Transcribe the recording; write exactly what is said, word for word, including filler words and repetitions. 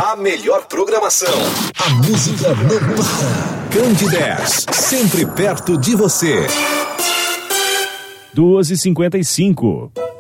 A melhor programação. A música não para. Candidez, sempre perto de você. duas e cinquenta e cinco.